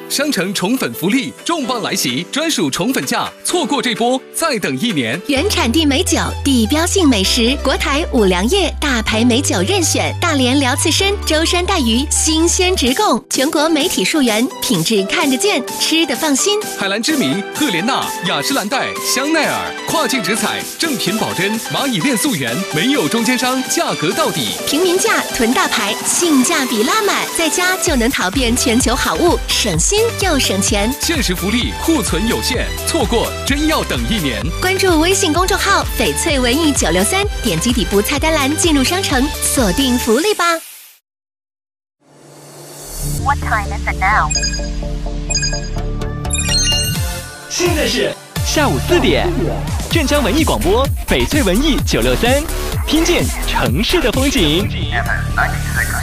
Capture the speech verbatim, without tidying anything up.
商城宠粉福利重磅来袭，专属宠粉价，错过这波再等一年。 原产地美酒，地标性美食，国台五粮液大牌美酒任选，大连辽刺参、舟山带鱼新鲜直供，全国媒体溯源，品质看得见，吃得放心。 海蓝之谜、赫莲娜、雅诗兰黛、香奈儿，跨境直采，正品保真，蚂蚁链溯源，没有中间商，价格到底。 平民价囤大牌，性价比拉满，在家就能淘遍全球好物，省心又省钱。 限时福利，库存有限，错过真要等一年。 关注微信公众号“翡翠文艺九六三”，点击底部菜单栏进入商城，锁定福利吧。 What time is it now? 现在是下午四点，镇江文艺广播，翡翠文艺九六三，听见城市的风景。